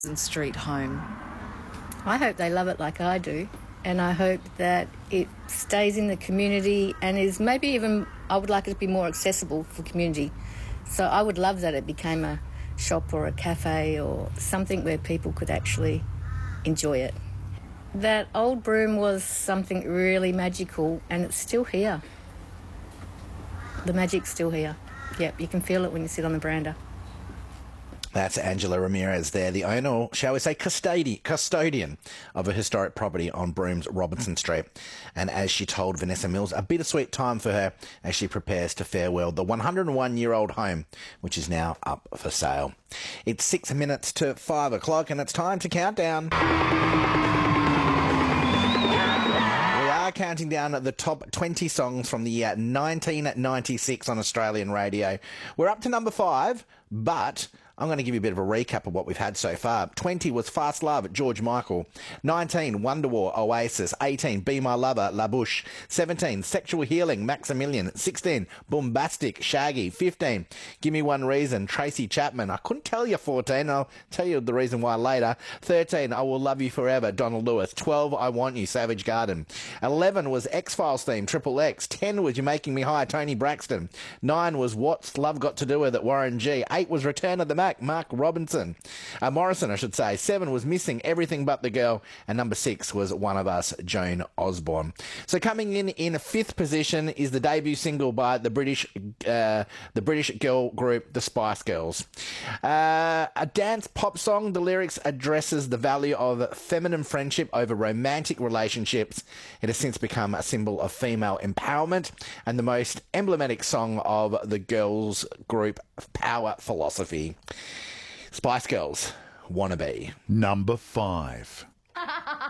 Street home. I hope they love it like I do, and I hope that it stays in the community and is maybe even, I would like it to be more accessible for community. So I would love that it became a shop or a cafe or something where people could actually enjoy it. That old broom was something really magical, and it's still here. The magic's still here. Yep, you can feel it when you sit on the veranda. That's Angela Ramirez there, the owner, or shall we say custodian of a historic property on Broom's Robinson Street. And as she told Vanessa Mills, a bittersweet time for her as she prepares to farewell the 101-year-old home, which is now up for sale. It's 6 minutes to 5 o'clock and it's time to count down. Counting down the top 20 songs from the year 1996 on Australian radio. We're up to number 5, but I'm going to give you a bit of a recap of what we've had so far. 20 was Fast Love, George Michael. 19, Wonderwall, Oasis. 18, Be My Lover, La Bouche. 17, Sexual Healing, Maximilian. 16, Bombastic, Shaggy. 15, Give Me One Reason, Tracy Chapman. I couldn't tell you 14. I'll tell you the reason why later. 13, I Will Love You Forever, Donald Lewis. 12, I Want You, Savage Garden. 11 was X-Files theme, Triple X. 10 was You're Making Me High, Tony Braxton. 9 was What's Love Got to Do With It, Warren G. 8 was Return of the Mac, Mark Morrison, I should say. 7 was Missing Everything But the Girl, and number 6 was One of Us, Joan Osborne. So coming in 5th position is the debut single by the British girl group, the Spice Girls. A dance pop song. The lyrics addresses the value of feminine friendship over romantic relationships. It has since become a symbol of female empowerment and the most emblematic song of the girls group power philosophy. Spice Girls, Wannabe. Number 5.